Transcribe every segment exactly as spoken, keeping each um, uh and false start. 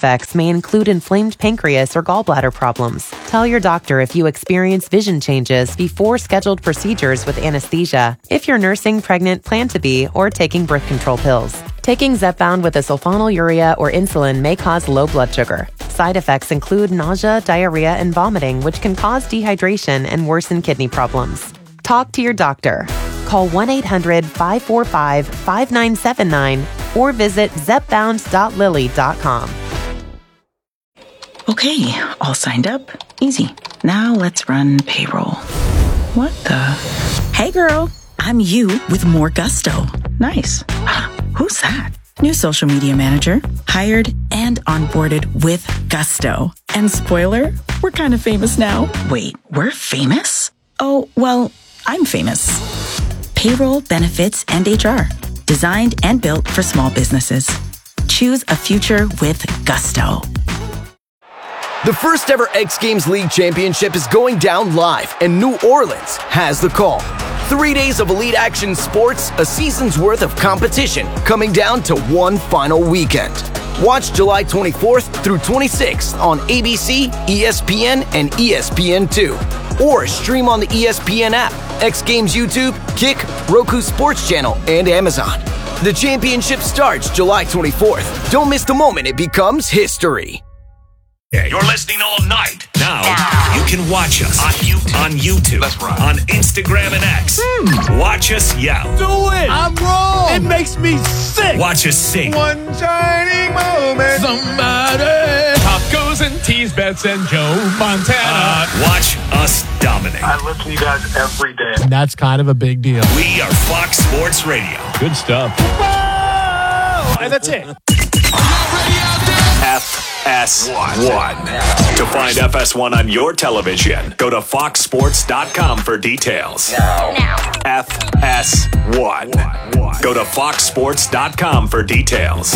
effects may include inflamed pancreas or gallbladder problems. Tell your doctor if you experience vision changes before scheduled procedures with anesthesia, if you're nursing, pregnant, plan to be, or taking birth control pills. Taking Zepbound with a sulfonylurea or insulin may cause low blood sugar. Side effects include nausea, diarrhea, and vomiting, which can cause dehydration and worsen kidney problems. Talk to your doctor. Call one eight hundred five four five five nine seven nine or visit zepbound dot lilly dot com. Okay, all signed up. Easy. Now let's run payroll. What the? Hey girl, I'm you with more gusto. Nice. Who's that? New social media manager, hired and onboarded with gusto. And spoiler, we're kind of famous now. Wait, we're famous? Oh, well, I'm famous. Payroll, benefits, and H R. Designed and built for small businesses. Choose a future with gusto. The first ever X Games League Championship is going down live, and New Orleans has the call. Three days of elite action sports, a season's worth of competition, coming down to one final weekend. Watch July twenty-fourth through twenty-sixth on A B C, E S P N, and E S P N two. Or stream on the E S P N app, X Games YouTube, Kick, Roku Sports Channel, and Amazon. The championship starts July twenty-fourth. Don't miss the moment it becomes history. You're listening all night. Now, you can watch us on YouTube, on, YouTube, That's right. on Instagram and X. Hmm. Watch us yell. Do it! I'm wrong! It makes me sick! Watch us sing. One shining moment. Somebody. Tacos and teas, bets and Joe Montana. Uh, watch us dominate. I listen to you guys every day. And that's kind of a big deal. We are Fox Sports Radio. Good stuff. Whoa! And that's it. F S one. To find F S one on your television, go to fox sports dot com for details. Now. F S one. Go to fox sports dot com for details.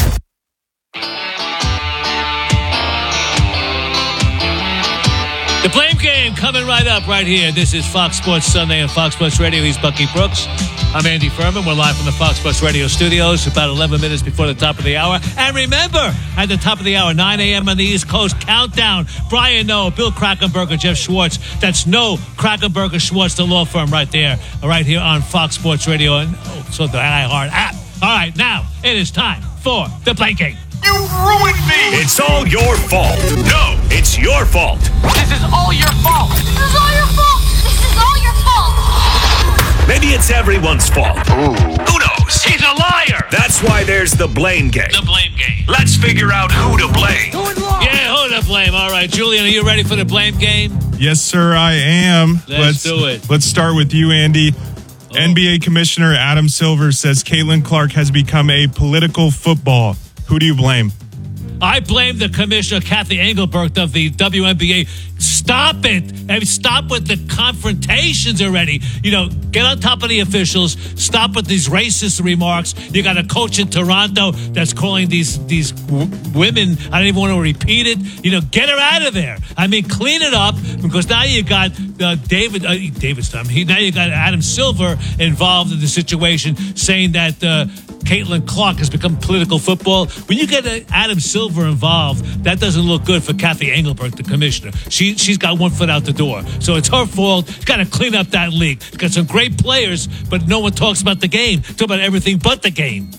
The Blame Game coming right up right here. This is Fox Sports Sunday on Fox Sports Radio. He's Bucky Brooks. I'm Andy Furman. We're live from the Fox Sports Radio studios about eleven minutes before the top of the hour. And remember, at the top of the hour, nine a.m. on the East Coast, countdown. Brian Noah, Bill Krakenberger, Jeff Schwartz. That's No Krakenberger Schwartz, the law firm right there, right here on Fox Sports Radio and also the iHeart app. All right, now it is time for the Blame Game. You ruined me! It's all your fault. No, it's your fault. This is all your fault. This is all your fault. This is all your fault. Maybe it's everyone's fault. Ooh. Who knows? He's a liar. That's why there's the Blame Game. The Blame Game. Let's figure out who to blame. Yeah, who to blame. All right, Julian, are you ready for the Blame Game? Yes, sir, I am. Let's, let's do it. Let's start with you, Andy. Oh. N B A Commissioner Adam Silver says Caitlin Clark has become a political football. Who do you blame? I blame the commissioner, Kathy Engelbert of the W N B A. Stop it. I mean, stop with the confrontations already. You know, get on top of the officials. Stop with these racist remarks. You got a coach in Toronto that's calling these these w- women. I don't even want to repeat it. You know, get her out of there. I mean, clean it up because now you got uh, David, uh, David Stum. He, now you got Adam Silver involved in the situation saying that uh, Caitlin Clark has become political football. When you get uh, Adam Silver involved, that doesn't look good for Kathy Engelbert, the commissioner. She, she's got one foot out the door. So it's her fault. She's got to clean up that league. She's got some great players, but no one talks about the game. Talk about everything but the game.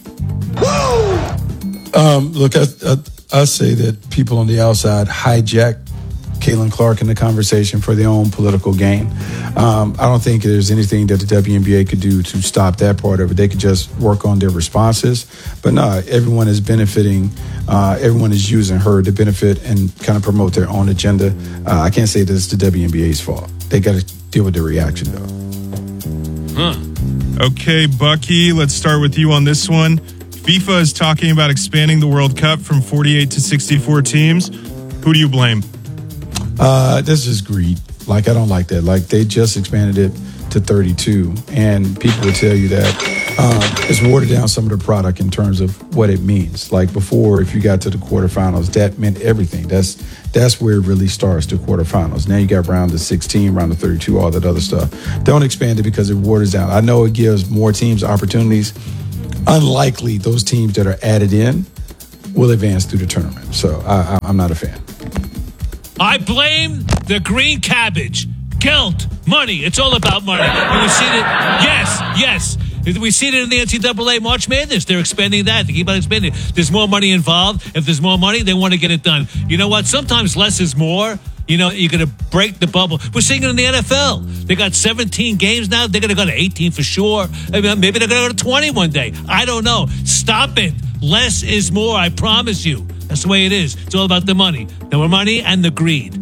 Um, look, I, I, I say that people on the outside hijack Caitlin Clark in the conversation for their own political gain. Um, I don't think there's anything that the W N B A could do to stop that part of it. They could just work on their responses. But no, everyone is benefiting. Uh, everyone is using her to benefit and kind of promote their own agenda. Uh, I can't say that it's the W N B A's fault. They got to deal with the reaction, though. Huh. Okay, Bucky, let's start with you on this one. FIFA is talking about expanding the World Cup from forty-eight to sixty-four teams. Who do you blame? Uh, this is greed. Like, I don't like that. Like, they just expanded it to thirty-two, and people would tell you that um, it's watered down some of the product in terms of what it means. Like, before, if you got to the quarterfinals, that meant everything. That's that's where it really starts, the quarterfinals. Now you got round of sixteen, round of thirty-two, all that other stuff. Don't expand it because it waters down. I know it gives more teams opportunities. Unlikely those teams that are added in will advance through the tournament. So I, I, I'm not a fan. I blame the green cabbage. Guilt, money. It's all about money. And we've seen it. Yes, yes. We've seen it in the N C double A March Madness. They're expanding that. They keep on expanding. There's more money involved. If there's more money, they want to get it done. You know what? Sometimes less is more. You know, you're going to break the bubble. We're seeing it in the N F L. They got seventeen games now. They're going to go to eighteen for sure. Maybe they're going to go to twenty one day. I don't know. Stop it. Less is more. I promise you. That's the way it is. It's all about the money. The money and the greed.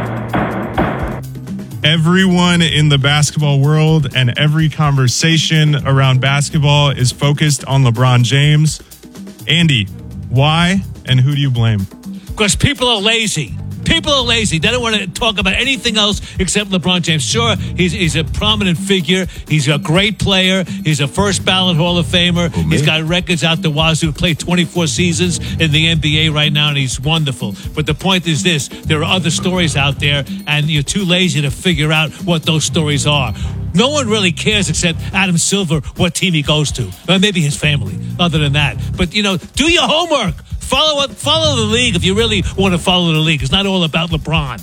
Everyone in the basketball world and every conversation around basketball is focused on LeBron James. Andy, why and who do you blame? Because people are lazy. People are lazy. They don't want to talk about anything else except LeBron James. Sure, he's he's a prominent figure. He's a great player. He's a first ballot Hall of Famer. Oh, he's got records out the wazoo. Played twenty-four seasons in the N B A right now, and he's wonderful. But the point is this. There are other stories out there, and you're too lazy to figure out what those stories are. No one really cares except Adam Silver what team he goes to. Or maybe his family, other than that. But, you know, do your homework. Follow up, follow the league if you really want to follow the league. It's not all about LeBron.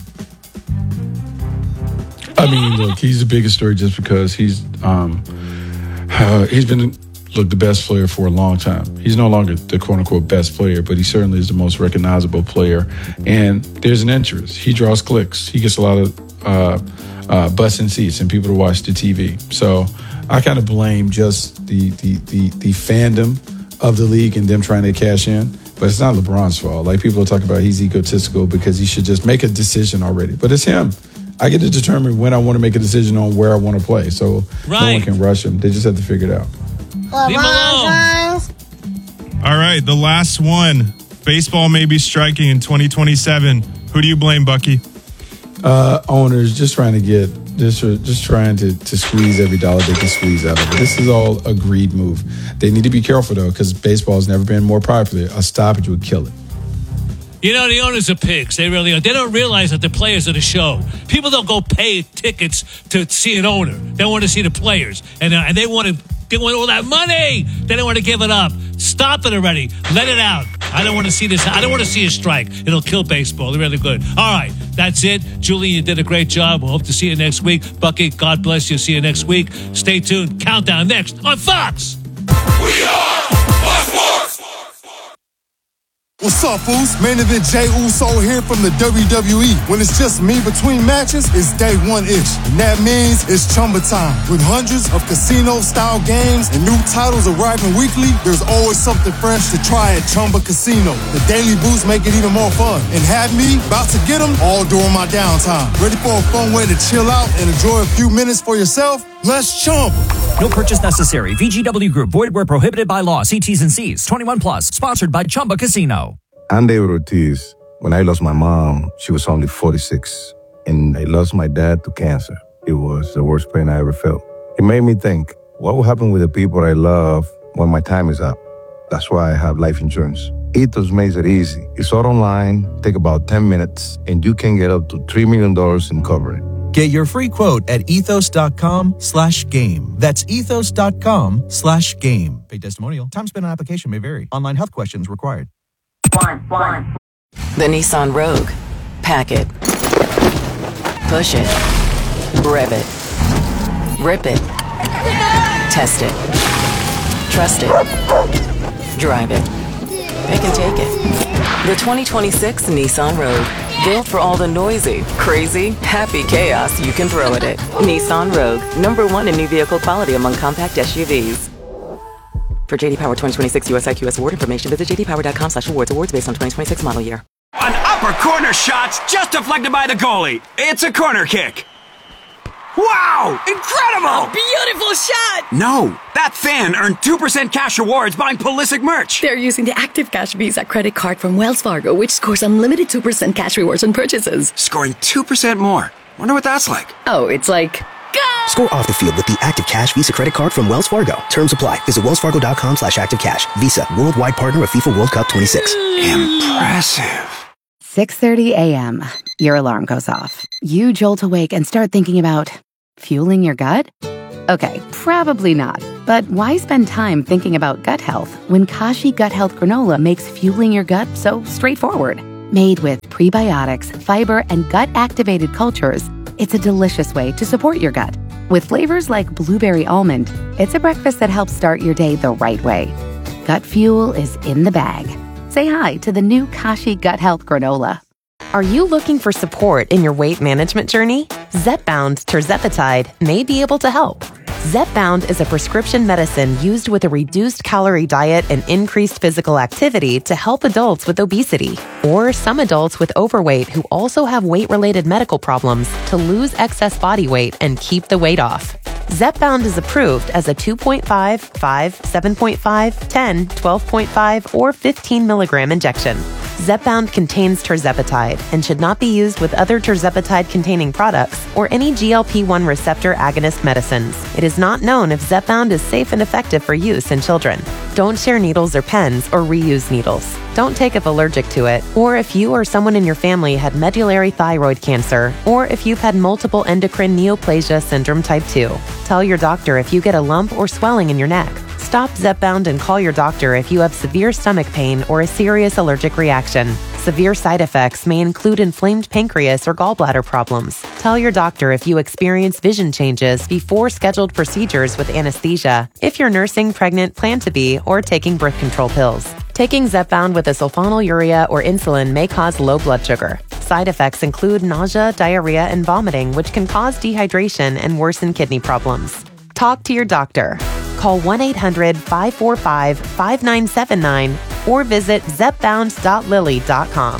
I mean, look, he's the biggest story just because he's um, uh, he's been look the best player for a long time. He's no longer the quote unquote best player, but he certainly is the most recognizable player. And there's an interest. He draws clicks. He gets a lot of uh, uh, butts and seats and people to watch the T V. So I kind of blame just the the the, the fandom of the league and them trying to cash in. But it's not LeBron's fault. Like, people talk about he's egotistical because he should just make a decision already. But it's him. I get to determine when I want to make a decision on where I want to play. So right. No one can rush him. They just have to figure it out. Leave him alone. All right, the last one. Baseball may be striking in twenty twenty-seven. Who do you blame, Bucky? Uh, owners just trying to get, just, just trying to, to squeeze every dollar they can squeeze out of it. This is all a greed move. They need to be careful, though, because baseball has never been more popular. A stoppage would kill it. You know, the owners are pigs. They really are. They don't realize that the players are the show. People don't go pay tickets to see an owner. They want to see the players. And, uh, and they want to they want all that money. They don't want to give it up. Stop it already. Let it out. I don't want to see this. I don't want to see a strike. It'll kill baseball. They're really good. All right. That's it. Julian, you did a great job. We'll hope to see you next week. Bucky, God bless you. See you next week. Stay tuned. Countdown next on Fox. We are Fox Sports. What's up, fools? Main event Jey Uso here from the W W E. When it's just me between matches, it's day one-ish. And that means it's Chumba time. With hundreds of casino-style games and new titles arriving weekly, there's always something fresh to try at Chumba Casino. The daily boosts make it even more fun. And have me about to get them all during my downtime. Ready for a fun way to chill out and enjoy a few minutes for yourself? Let's Chumba. No purchase necessary. V G W Group. Void where prohibited by law. See T's and C's. twenty-one plus. Sponsored by Chumba Casino. I'm David Ortiz. When I lost my mom, she was only forty-six. And I lost my dad to cancer. It was the worst pain I ever felt. It made me think, what will happen with the people I love when my time is up? That's why I have life insurance. Ethos makes it easy. It's all online, take about ten minutes, and you can get up to three million dollars in coverage. Get your free quote at ethos.com slash game. That's ethos.com slash game. Paid testimonial. Time spent on application may vary. Online health questions required. One, one. The Nissan Rogue. Pack it. Push it. Rev it. Rip it. Test it. Trust it. Drive it. Pick and take it. The twenty twenty-six Nissan Rogue. Built for all the noisy, crazy, happy chaos you can throw at it. Nissan Rogue, number one in new vehicle quality among compact S U Vs. For J D Power twenty twenty-six U S I Q S award information, visit j d power dot com slash awards. Awards based on twenty twenty-six model year. An upper corner shot's just deflected by the goalie. It's a corner kick. Wow! Incredible! A beautiful shot! No, that fan earned two percent cash rewards buying Pulisic merch. They're using the Active Cash Visa credit card from Wells Fargo, which scores unlimited two percent cash rewards on purchases. Scoring two percent more. Wonder what that's like. Oh, it's like... Go! Score off the field with the Active Cash Visa credit card from Wells Fargo. Terms apply. Visit wellsfargo.com slash active cash. Visa, worldwide partner of FIFA World Cup twenty-six. Impressive. six thirty a.m. Your alarm goes off. You jolt awake and start thinking about fueling your gut? Okay, probably not. But why spend time thinking about gut health when Kashi Gut Health Granola makes fueling your gut so straightforward? Made with prebiotics, fiber, and gut-activated cultures, it's a delicious way to support your gut. With flavors like blueberry almond, it's a breakfast that helps start your day the right way. Gut fuel is in the bag. Say hi to the new Kashi Gut Health Granola. Are you looking for support in your weight management journey? Zepbound tirzepatide may be able to help. Zepbound is a prescription medicine used with a reduced calorie diet and increased physical activity to help adults with obesity, or some adults with overweight who also have weight-related medical problems to lose excess body weight and keep the weight off. Zepbound is approved as a two point five, five, seven point five, ten, twelve point five, or fifteen milligram injection. Zepbound contains tirzepatide and should not be used with other tirzepatide-containing products or any G L P one receptor agonist medicines. It is not known if Zepbound is safe and effective for use in children. Don't share needles or pens or reuse needles. Don't take if allergic to it, or if you or someone in your family had medullary thyroid cancer, or if you've had multiple endocrine neoplasia syndrome type two. Tell your doctor if you get a lump or swelling in your neck. Stop Zepbound and call your doctor if you have severe stomach pain or a serious allergic reaction. Severe side effects may include inflamed pancreas or gallbladder problems. Tell your doctor if you experience vision changes before scheduled procedures with anesthesia, if you're nursing, pregnant, plan to be, or taking birth control pills. Taking Zepbound with a sulfonylurea or insulin may cause low blood sugar. Side effects include nausea, diarrhea, and vomiting, which can cause dehydration and worsen kidney problems. Talk to your doctor. Call one eight hundred, five four five, five nine seven nine or visit zepbound dot lilly dot com.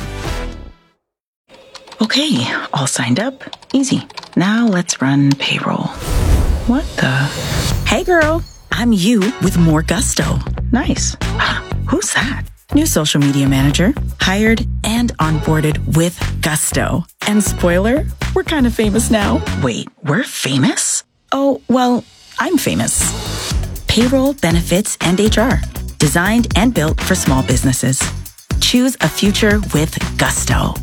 Okay, all signed up. Easy. Now let's run payroll. What the? Hey girl, I'm you with more gusto. Nice. Who's that? New social media manager, hired and onboarded with gusto. And spoiler, we're kind of famous now. Wait, we're famous? Oh, well, I'm famous. Payroll, benefits, and H R. Designed and built for small businesses. Choose a future with gusto.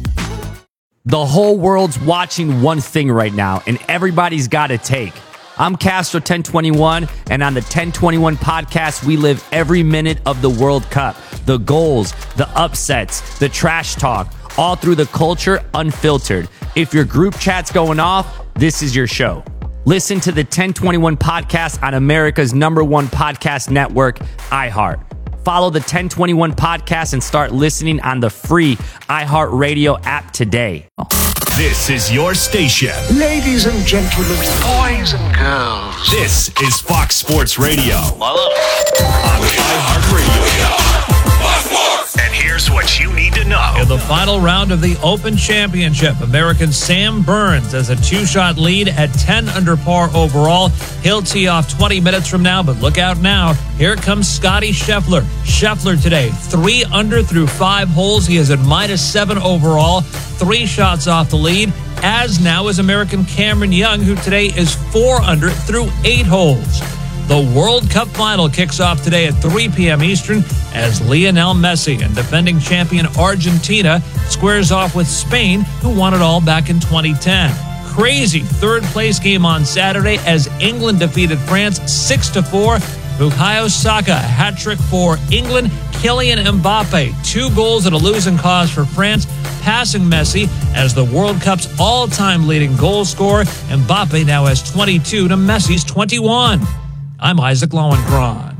The whole world's watching one thing right now, and everybody's got a take. I'm Castro ten twenty-one, and on the ten twenty-one podcast, we live every minute of the World Cup. The goals, the upsets, the trash talk, all through the culture unfiltered. If your group chat's going off, this is your show. Listen to the ten twenty-one podcast on America's number one podcast network, iHeart. Follow the ten twenty-one podcast and start listening on the free iHeartRadio app today. This is your station. Ladies and gentlemen, boys and girls. This is Fox Sports Radio. I love it. On iHeartRadio. And here's what you need to know. In the final round of the Open Championship, American Sam Burns has a two-shot lead at ten under par overall. He'll tee off twenty minutes from now, but look out now. Here comes Scotty Scheffler. Scheffler today, three under through five holes. He is at minus seven overall, three shots off the lead, as now is American Cameron Young, who today is four under through eight holes. The World Cup final kicks off today at three p.m. Eastern as Lionel Messi and defending champion Argentina squares off with Spain, who won it all back in twenty ten. Crazy third place game on Saturday as England defeated France six to four. Bukayo Saka, a hat trick for England. Kylian Mbappe, two goals at a losing cause for France, passing Messi as the World Cup's all-time leading goal scorer. Mbappe now has twenty-two to Messi's twenty-one. I'm Isaac Lowenkron.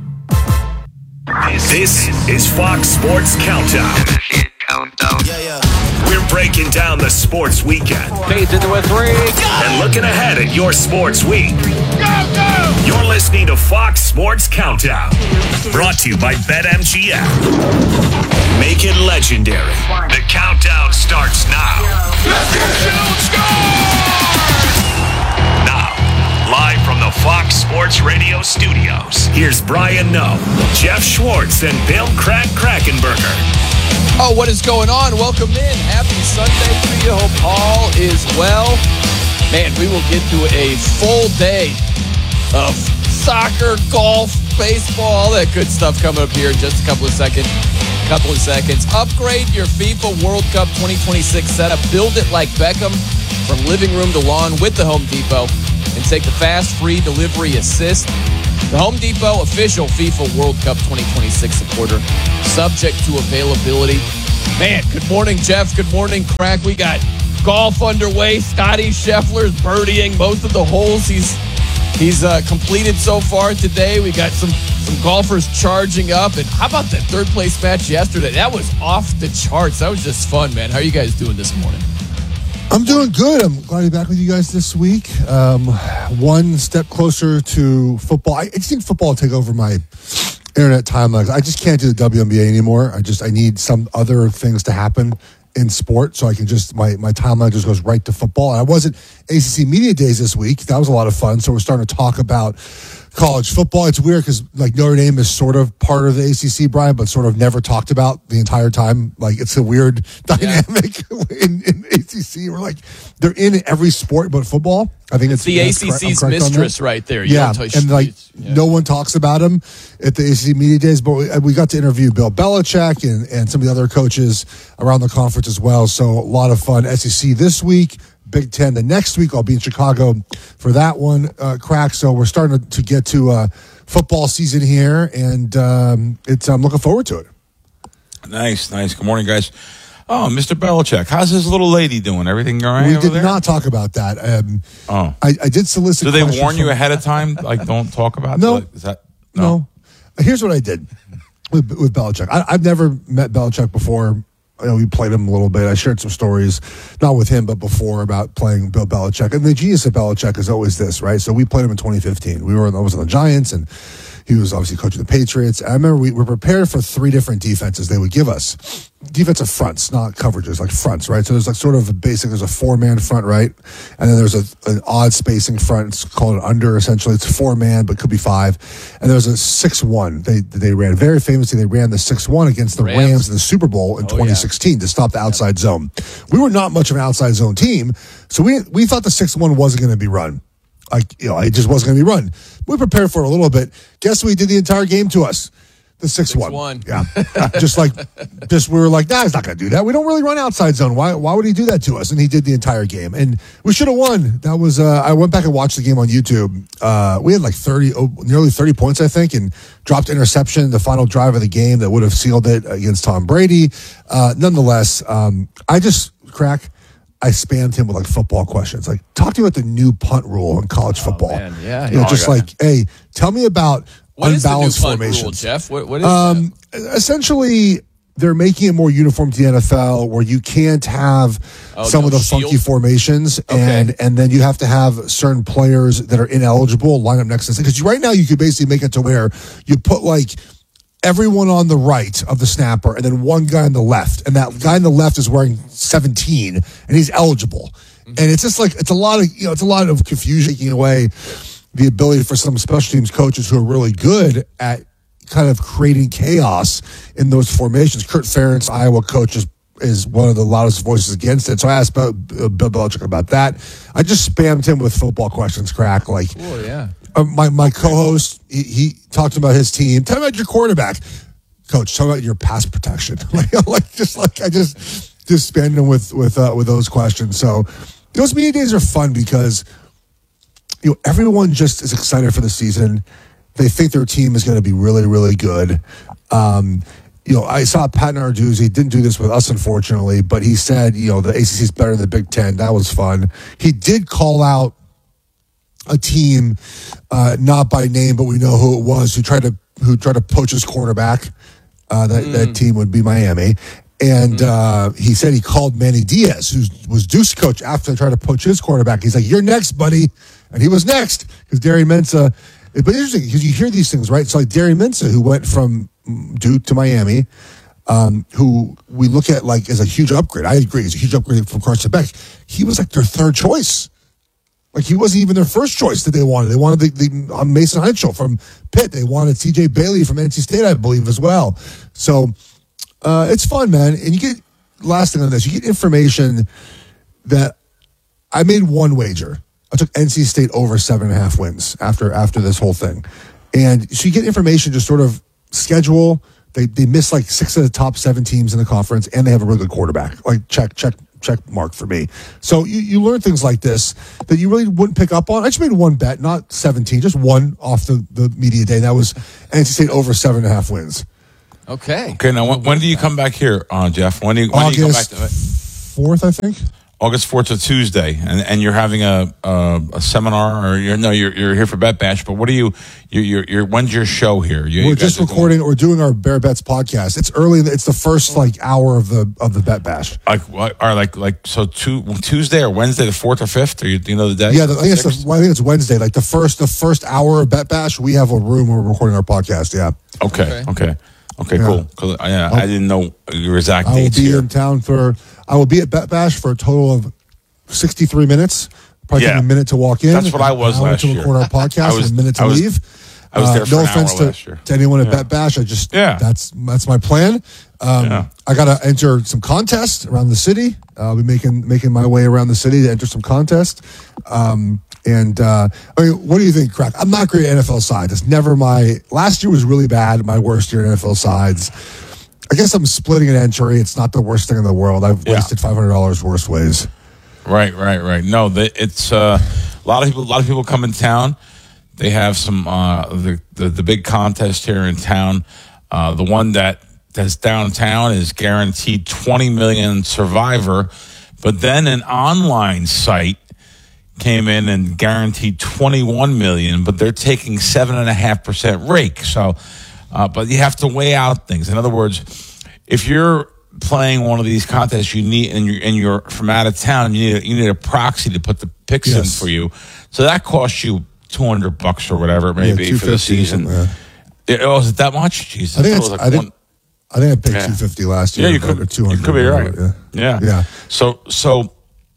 This is Fox Sports Countdown. Countdown. Yeah, yeah. We're breaking down the sports weekend. Fades into a three. Go! And looking ahead at your sports week. Go, go! You're listening to Fox Sports Countdown. Brought to you by BetMGM. Make it legendary. The countdown starts now. Let's go, score! Now, live from the Fox Sports Radio studios, here's Brian Noe, Jeff Schwartz, and Bill Crack Krackenberger. Oh, what is going on? Welcome in. Happy Sunday to you. Hope all is well. Man, we will get to a full day of soccer, golf, baseball, all that good stuff coming up here in just a couple of seconds. Couple of seconds. Upgrade your FIFA World Cup twenty twenty-six setup. Build it like Beckham from living room to lawn with the Home Depot. And take the fast, free delivery assist. The Home Depot official FIFA World Cup twenty twenty-six supporter, subject to availability. Man, good morning, Jeff. Good morning, Crack. We got golf underway. Scotty Scheffler's birdieing most of the holes he's he's uh, completed so far today. We got some some golfers charging up. And how about that third place match yesterday? That was off the charts. That was just fun, man. How are you guys doing this morning? I'm doing good. I'm glad to be back with you guys this week. Um, one step closer to football. I, I just think football will take over my internet timeline. I just can't do the W N B A anymore. I just I need some other things to happen in sport, so I can just my my timeline just goes right to football. And I was at A C C Media Days this week. That was a lot of fun. So we're starting to talk about college football. It's weird because like Notre Dame is sort of part of the A C C, Brian, but sort of never talked about the entire time. Like it's a weird dynamic yeah. in, in A C C. We're like they're in every sport but football. I think it's, it's the A C C's mistress right there. You yeah, and like yeah. no one talks about them at the A C C Media Days. But we, we got to interview Bill Belichick and and some of the other coaches around the conference as well. So a lot of fun. S E C this week. Big Ten the next week. I'll be in Chicago for that one, uh, Crack. So we're starting to, to get to uh, football season here, and um, it's I'm looking forward to it. Nice, nice. Good morning, guys. Oh, Mister Belichick, how's his little lady doing? Everything all right? We over did there? not talk about that. Um, oh, I, I did solicit. Do they warn from, you ahead of time? Like, don't talk about no, it? Is that no? no. Here's what I did with with Belichick. I, I've never met Belichick before. You know, we played him a little bit. I shared some stories, not with him, but before about playing Bill Belichick. And the genius of Belichick is always this, right? So we played him in twenty fifteen. We were I was on the Giants, and he was obviously coaching the Patriots. I remember we were prepared for three different defenses they would give us. Defensive fronts, not coverages, like fronts, right? So there's like sort of a basic, there's a four-man front, right? And then there's a, an odd spacing front. It's called an under, essentially. It's four-man, but could be five. And there's a six one. They they ran, very famously, they ran the six one against the Rams, Rams in the Super Bowl in oh, twenty sixteen yeah. to stop the outside yeah. zone. We were not much of an outside zone team, so we we thought the six one wasn't going to be run. Like, you know, it just wasn't going to be run. We prepared for it a little bit. Guess what he did the entire game to us? The six one. Yeah. just like, just we were like, nah, he's not going to do that. We don't really run outside zone. Why Why would he do that to us? And he did the entire game. And we should have won. That was, uh, I went back and watched the game on YouTube. Uh, we had like thirty, oh, nearly thirty points, I think, and dropped interception, the final drive of the game that would have sealed it against Tom Brady. Uh, nonetheless, um, I just, Crack, I spammed him with like football questions. Like, talk to me about the new punt rule in college oh, football. Man. Yeah, you know, just like, it. hey, tell me about what unbalanced is the new formations. Punt rule, Jeff? What, what is um, that? Essentially, they're making it more uniform to the N F L, where you can't have oh, some no of the shield? funky formations, okay. and and then you have to have certain players that are ineligible line up next to, because right now you could basically make it to where you put like everyone on the right of the snapper and then one guy on the left, and that guy on the left is wearing seventeen and he's eligible. Mm-hmm. And it's just like, it's a lot of, you know, it's a lot of confusion, taking away the ability for some special teams coaches who are really good at kind of creating chaos in those formations. Kurt Ferentz, Iowa coach, is, is one of the loudest voices against it. So I asked Bill, Bill Belichick about that. I just spammed him with football questions, Crack. Like, oh, yeah. Uh, my my co-host, he, he talked about his team. Tell me about your quarterback, Coach. Tell me about your pass protection. like, like just like I just just spammed him with with uh, with those questions. So those media days are fun because you know everyone just is excited for the season. They think their team is going to be really really good. Um, you know, I saw Pat Narduzzi didn't do this with us, unfortunately, but he said, you know, the A C C is better than the Big Ten. That was fun. He did call out a team, uh, not by name, but we know who it was, who tried to who tried to poach his quarterback. Uh, that mm. that team would be Miami, and mm. uh, he said he called Manny Diaz, who was Duke's coach, after they tried to poach his quarterback. He's like, "You're next, buddy," and he was next because Darian Mensah. But interesting because you hear these things, right? So like Darian Mensah, who went from Duke to Miami, um, who we look at like as a huge upgrade. I agree, it's a huge upgrade from Carson Beck. He was like their third choice. Like, he wasn't even their first choice that they wanted. They wanted the, the um, Mason Henshaw from Pitt. They wanted C J Bailey from N C State, I believe, as well. So uh, it's fun, man. And you get, last thing on this, you get information that I made one wager. I took N C State over seven and a half wins after after this whole thing. And so you get information, just sort of schedule. They they miss like six of the top seven teams in the conference, and they have a really good quarterback. Like, check, check, check mark for me. So you, you learn things like this that you really wouldn't pick up on. I just made one bet, not seventeen, just one off the, the media day. That was N C State over seven and a half wins. Okay. Okay, now when, when do you come back here, uh, Jeff? When do you, when August do you come back to it? fourth, I think. August fourth to Tuesday, and and you're having a a, a seminar, or you're no, you're you're here for Bet Bash. But what are you? You're you're, you're when's your show here? You, We're you just guys are recording. We're doing our Bear Bets podcast. It's early. It's the first like hour of the of the Bet Bash. Like what? Are like like so two, Tuesday or Wednesday, the fourth or fifth? Or you, do you know the day? Yeah, the, I think it's the, well, I think it's Wednesday. Like the first the first hour of Bet Bash, we have a room where we're recording our podcast. Yeah. Okay. Okay. Okay. Yeah. Cool. Because yeah, I didn't know your exact I will dates be here. in town for. I will be at Bet Bash for a total of sixty-three minutes. Probably Yeah. taking a minute to walk in. That's what I was an hour last to year. record our podcast I was- and a minute to I was- leave. I was there Uh, for no an offense hour to, last year. to anyone at Yeah. Bet Bash. I just Yeah. that's that's my plan. Um, Yeah. I got to enter some contests around the city. I'll be making making my way around the city to enter some contests. Um, and uh, I mean, what do you think, Crack? I'm not great at N F L sides. It's never my last year was really bad. My worst year in N F L sides. I guess I'm splitting an entry. It's not the worst thing in the world. I've Yeah. wasted five hundred dollars worse ways. Right, right, right. No, the, it's uh, a lot of people. A lot of people come in town. They have some uh, the, the the big contest here in town. Uh, the one that that's downtown is guaranteed twenty million Survivor, but then an online site came in and guaranteed twenty-one million, but they're taking seven and a half percent rake. So, uh, but you have to weigh out things. In other words, if you're playing one of these contests, you need and you're and you're from out of town, you need a, you need a proxy to put the picks in Yes. for you. So that costs you two hundred bucks or whatever it may Yeah, be for the two fifty, season. yeah. It, oh, is it that much? Jesus, I think thought it's, it was like I think one- I think I paid Yeah. two fifty last year. Yeah, you or could. two hundred. You could be right. Yeah. Yeah. Yeah. So so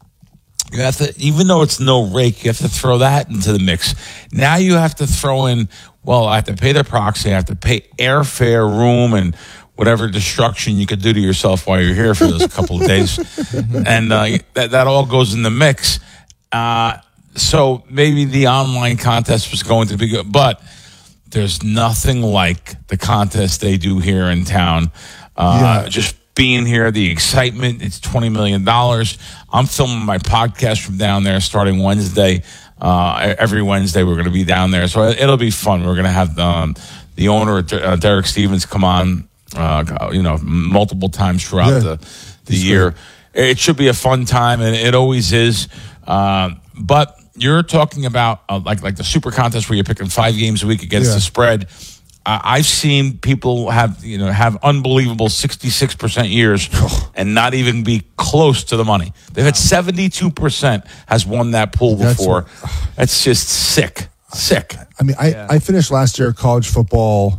you have to, even though it's no rake, you have to throw that into the mix. Now you have to throw in. Well, I have to pay the proxy. I have to pay airfare, room, and whatever destruction you could do to yourself while you're here for those couple of days, and uh, that that all goes in the mix. Uh, so maybe the online contest was going to be good, but there's nothing like the contest they do here in town. Uh, Yeah. Just being here, the excitement, it's twenty million dollars. I'm filming my podcast from down there starting Wednesday. Uh, every Wednesday, we're going to be down there. So it'll be fun. We're going to have um, the owner, uh, Derek Stevens, come on, uh, you know, multiple times throughout Yeah. the, the year. It should be a fun time, and it always is. Uh, but you're talking about uh, like like the super contest where you're picking five games a week against Yeah. the spread. Uh, I've seen people have you know have unbelievable sixty-six percent years and not even be close to the money. They've had seventy-two percent has won that pool That's before. what- That's just sick, sick. I mean, I, I finished last year college football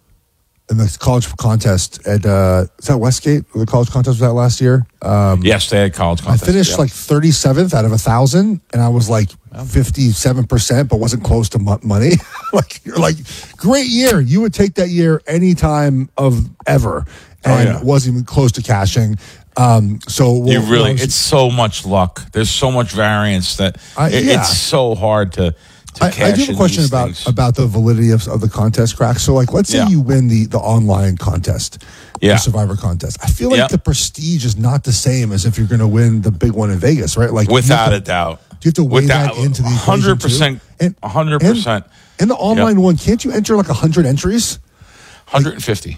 in the college contest at uh, is that Westgate? The college contest was that last year. Um, Yes, they had college I contest. finished yeah. like thirty-seventh out of a thousand, and I was like fifty-seven percent, but wasn't close to mo- money. Like you're like, great year. You would take that year any time of ever, Oh, and yeah. wasn't even close to cashing. Um, so You well, really, I was- it's so much luck. There's so much variance that I- it- yeah. it's so hard to, to I, cash I do have a in question these about things. about the validity of, of the contest, Crack. So, like, let's say Yeah. you win the the online contest, Yeah. the Survivor contest. I feel like Yep. the prestige is not the same as if you're going to win the big one in Vegas, right? Like, you have Without to- a doubt. Do you have to weigh Without- that into the one hundred percent, equation, too? And one hundred percent. And the online one, can't you enter like one hundred entries? one hundred fifty.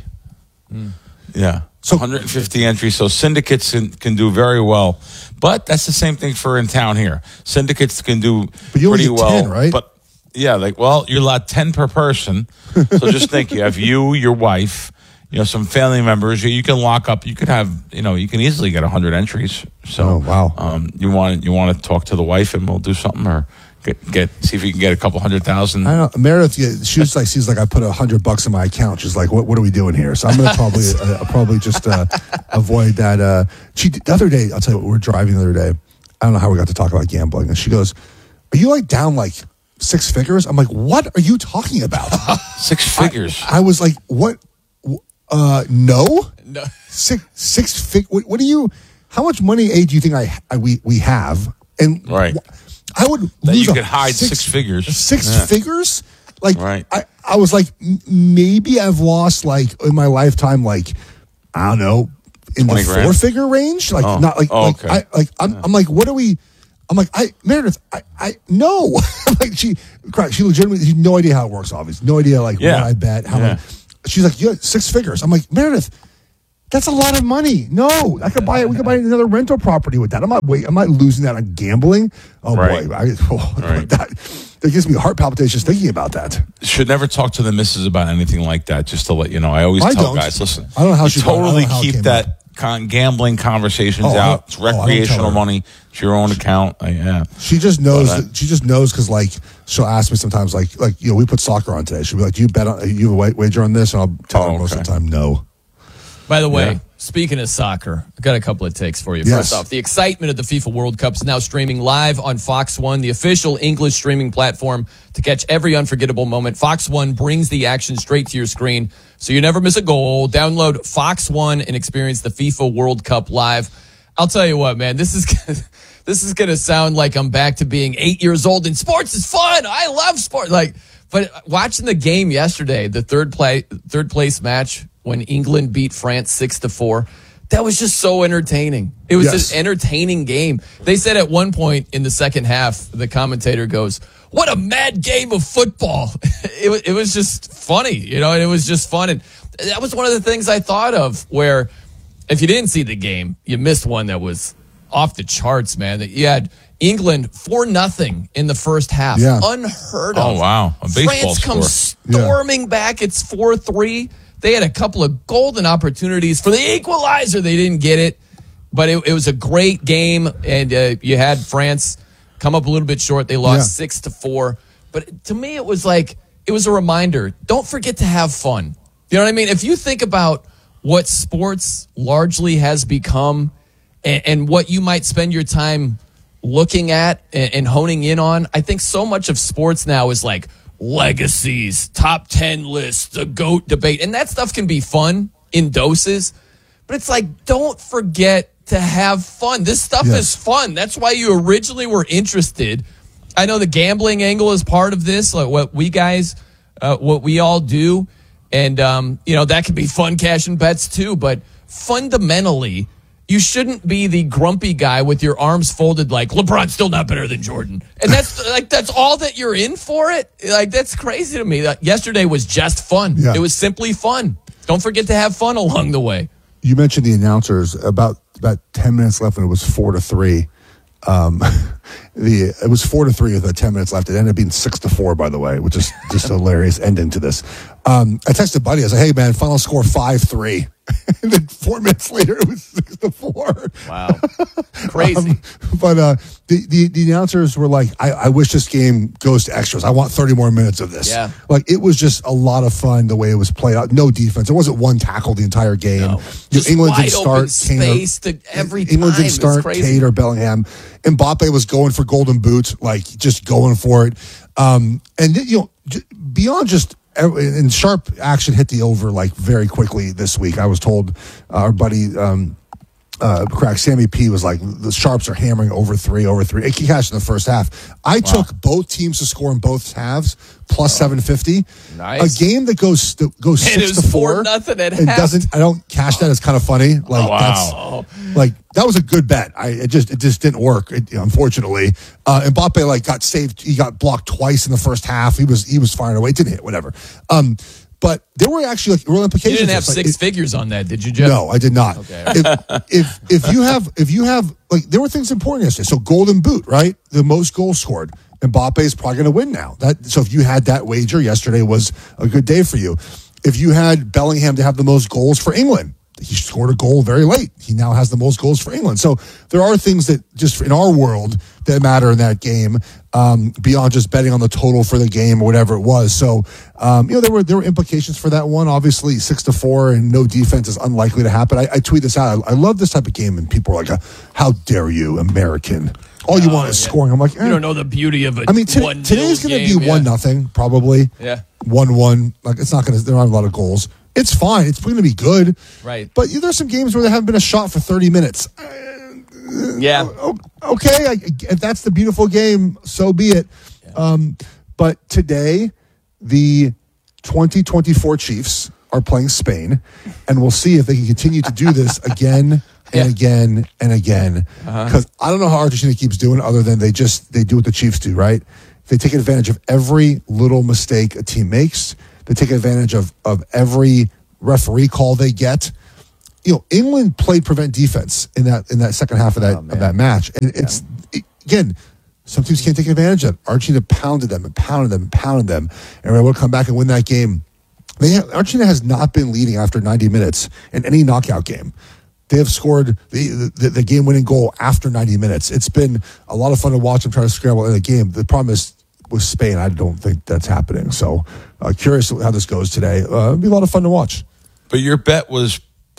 Yeah. So one hundred fifty entries. So syndicates can, can do very well. But that's the same thing for in town here. Syndicates can do But you only pretty get well. ten, right? But yeah, like, well, you're allowed ten per person. So just think you have you, your wife, you know, some family members. You, you can lock up. You could have, you know, you can easily get one hundred entries. So, Oh, wow. Um, you want you want to talk to the wife and we'll do something or get, get see if you can get a couple hundred thousand. I don't know. Meredith, yeah, she was like, she's like, I put a hundred bucks in my account. She's like, what, what are we doing here? So I'm going to probably, uh, probably just uh, avoid that. Uh, she the other day, I'll tell you what, we were driving the other day. I don't know how we got to talk about gambling, and she goes, "Are you like down like six figures?" I'm like, "What are you talking about?" Six figures. I, I was like, "What? Uh, no, No. six six fig. What, what do you? How much money A do you think I, I we we have?" And Right. I would That lose you a could hide six figures. Six Yeah. figures? Like, Right. I, I was like, m- maybe I've lost, like, in my lifetime, like, I don't know, in the grand? four figure range. Like Oh. not like Oh, like okay. I like I'm, I'm like what are we? I'm like I Meredith I I no like she correct she legitimately she had no idea how it works. Obviously, no idea like Yeah. what I bet how. Yeah. Many, she's like yeah six figures. I'm like Meredith. That's a lot of money. No, I could buy it. We could buy another rental property with that. I'm not wait. I'm not losing that on gambling. Oh Right. boy, I, oh, Right. that that gives me heart palpitations thinking about that. Should never talk to the missus about anything like that. Just to let you know, I always I tell don't. guys, listen. I don't know how you she- I don't know totally how it keep came that con- gambling conversations Oh, I out. don't- It's oh, I don't tell recreational her. money. It's your own account. I, yeah. She just knows. But, uh, that, she just knows because like she'll ask me sometimes like like you know we put soccer on today. She'll be like, "Do you bet on you have a wa- wager on this?" And I'll tell Oh, her most okay. of the time no. By the way, Yeah. speaking of soccer, I've got a couple of takes for you. Yes. First off, the excitement of the FIFA World Cup is now streaming live on Fox One, the official English streaming platform to catch every unforgettable moment. Fox One brings the action straight to your screen, so you never miss a goal. Download Fox One and experience the FIFA World Cup live. I'll tell you what, man, this is this is going to sound like I'm back to being eight years old, and sports is fun. I love sport. Like, but watching the game yesterday, the third play, third place match when England beat France six to four, that was just so entertaining. It was Yes. an entertaining game. They said at one point in the second half, the commentator goes, "What a mad game of football!" it, wa- it was just funny, you know. It was just fun, and that was one of the things I thought of. Where if you didn't see the game, you missed one that was off the charts, man. That you had England four nothing in the first half, Yeah. unheard of. Oh, wow. A baseball France comes score. storming back. It's four three. They had a couple of golden opportunities for the equalizer. They didn't get it, but it, it was a great game, and uh, you had France come up a little bit short. They lost Yeah. six to four. But to me, it was like it was a reminder. Don't forget to have fun. You know what I mean? If you think about what sports largely has become, and, and what you might spend your time looking at and, and honing in on, I think so much of sports now is like legacies, top ten lists, the GOAT debate. And that stuff can be fun in doses. But it's like, don't forget to have fun. This stuff Yes. is fun. That's why you originally were interested. I know the gambling angle is part of this, like what we guys, uh, what we all do. And, um, you know, that can be fun cashing bets too. But fundamentally, you shouldn't be the grumpy guy with your arms folded like LeBron's still not better than Jordan. And that's like, that's all that you're in for it. Like, that's crazy to me. Like, yesterday was just fun. Yeah. It was simply fun. Don't forget to have fun along the way. You mentioned the announcers about about ten minutes left, and it was four to three. Um, the it was four to three with about ten minutes left. It ended up being six to four, by the way, which is just a hilarious ending to this. Um, I texted Buddy. I was like, "Hey, man, final score five three." And then four minutes later, it was six to four. Wow, crazy. Um, but uh, the, the the announcers were like, I, "I wish this game goes to extras. I want thirty more minutes of this." Yeah. Like it was just a lot of fun the way it was played out. No defense. There wasn't one tackle the entire game. No. You know, Just England wide didn't open start Kane or- space to every England time. didn't It's start crazy. Kate or Bellingham. Mbappe was going for golden boot, like just going for it. Um, and you know, j- beyond just and sharp action hit the over like very quickly this week. I was told uh, our buddy um, uh, crack Sammy P was like the Sharps are hammering over three, over three. It cashed in the first half. I took both teams to score in both halves plus seven fifty. Nice. A game that goes that goes And it six was to four, four nothing at and half. doesn't. I don't cash that. It's kind of funny. Like wow. that's like that was a good bet. I it just it just didn't work. It, unfortunately, uh, Mbappe like got saved. He got blocked twice in the first half. He was he was firing away. It didn't hit. Whatever. Um, but there were actually like real You implications. didn't have Like, six it- figures on that, did you, Jeff? no, I did not. Okay. If, if if you have if you have like there were things important yesterday. So golden boot, right? The most goals scored. Mbappe is probably going to win now. That so if you had that wager yesterday was a good day for you. If you had Bellingham to have the most goals for England, he scored a goal very late. He now has the most goals for England. So there are things that just in our world that matter in that game um, beyond just betting on the total for the game or whatever it was. So um, you know there were there were implications for that one. Obviously, six to four and no defense is unlikely to happen. I, I tweet this out. I, I love this type of game, and people are like, "How dare you, American? All you want is scoring." I'm like, eh. You don't know the beauty of it. I mean, today, today's going to be one nothing probably. Yeah. One one. Like it's not going to. There aren't a lot of goals. It's fine. It's going to be good. Right. But you know, there's some games where there haven't been a shot for thirty minutes. Yeah. Okay, I, if that's the beautiful game, so be it. Um, but today, the twenty twenty-four Chiefs are playing Spain, and we'll see if they can continue to do this again and Yeah. again and again. Because Uh-huh. I don't know how Argentina keeps doing it other than they just they do what the Chiefs do, right? They take advantage of every little mistake a team makes. They take advantage of of every referee call they get. You know, England played prevent defense in that in that second half of that of that match, and it's it- again. Some teams can't take advantage of it. Argentina pounded them and pounded them and pounded them, and were able to come back and win that game. They have, Argentina has not been leading after ninety minutes in any knockout game. They have scored the, the, the game-winning goal after ninety minutes. It's been a lot of fun to watch them try to scramble in the game. The problem is with Spain, I don't think that's happening. So uh, curious how this goes today. Uh, it'll be a lot of fun to watch. But your bet was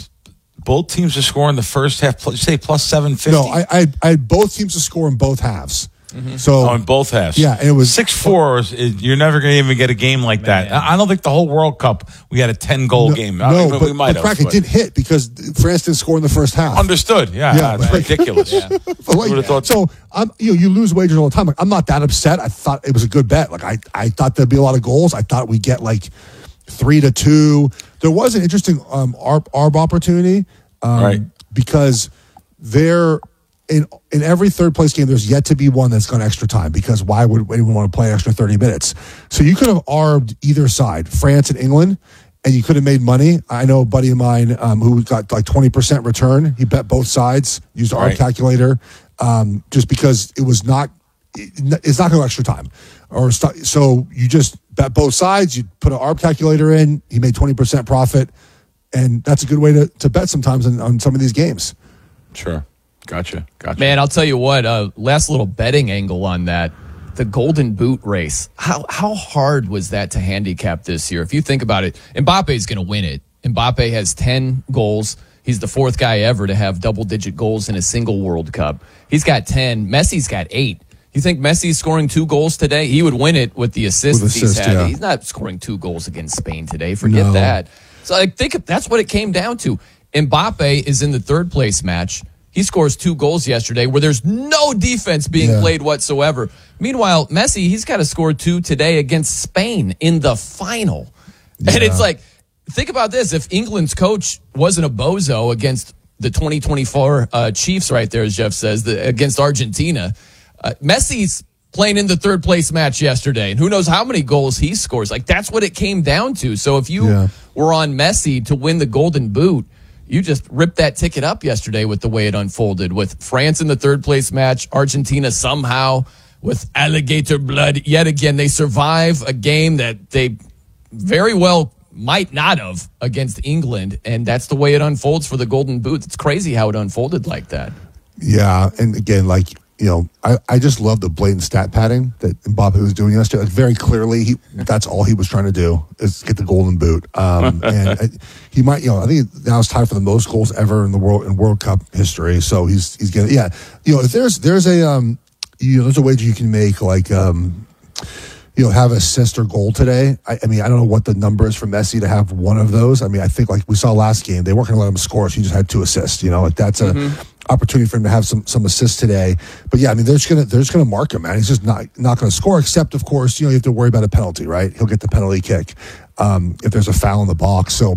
both teams to score in the first half, plus- say plus seven fifty. No, I, I, I had both teams to score in both halves. So Oh, in both halves. Yeah, and it was six four. You're never going to even get a game like that. I I don't think the whole World Cup we had a ten goal no, game. No, I mean, but, we might but Crack, have. it didn't hit because France didn't score in the first half. Understood. Yeah, Yeah, that's like- ridiculous. But like, Who would've thought- so I'm, you know, you lose wagers all the time. Like, I'm not that upset. I thought it was a good bet. Like I, I thought there'd be a lot of goals. I thought we'd get like three to two. There was an interesting um, arb, arb opportunity, um, Right. because there in in every third place game, there's yet to be one that's gone extra time. Because why would anyone want to play an extra thirty minutes? So you could have arbed either side, France and England. And you could have made money. I know a buddy of mine um, who got like twenty percent return. He bet both sides, used our Right. calculator, um, just because it was not, it, it's not going to go extra time. Or st- So you just bet both sides, you put an A R B calculator in, he made twenty percent profit. And that's a good way to, to bet sometimes on, on some of these games. Sure. Gotcha. Gotcha. Man, I'll tell you what, uh, last little betting angle on that. The Golden Boot race. How how hard was that to handicap this year? If you think about it, Mbappe's going to win it. Mbappe has ten goals. He's the fourth guy ever to have double-digit goals in a single World Cup. He's got ten. Messi's got eight. You think Messi's scoring two goals today? He would win it with the assists With he's assist, had. yeah. He's not scoring two goals against Spain today. Forget No. that. So I think that's what it came down to. Mbappe is in the third place match. He scores two goals yesterday where there's no defense being Yeah. played whatsoever. Meanwhile, Messi, he's got to score two today against Spain in the final. And it's like, think about this. If England's coach wasn't a bozo against the twenty twenty-four uh, Chiefs right there, as Jeff says, the, against Argentina, uh, Messi's playing in the third place match yesterday. And who knows how many goals he scores. Like, that's what it came down to. So if you Yeah. were on Messi to win the Golden Boot, you just ripped that ticket up yesterday with the way it unfolded, with France in the third place match, Argentina somehow with alligator blood. Yet again, they survive a game that they very well might not have against England, and that's the way it unfolds for the Golden Boot. It's crazy how it unfolded like that. Yeah, and again, like, you know, I, I just love the blatant stat padding that Mbappe was doing yesterday. Like, very clearly, he that's all he was trying to do is get the Golden Boot. Um, and I, he might, you know, I think now it's tied for the most goals ever in the world in World Cup history. So he's he's gonna, yeah, you know, if there's there's a um, you know, there's a wager you can make, like um, you know, have assist or goal today. I, I mean, I don't know what the number is for Messi to have one of those. I mean, I think like we saw last game, they weren't going to let him score, so he just had two assists. You know, like that's a Mm-hmm. opportunity for him to have some some assists today. But yeah, I mean, they're just gonna they're just gonna mark him, man. He's just not not going to score. Except, of course, you know, you have to worry about a penalty, right? He'll get the penalty kick um, if there's a foul in the box. So,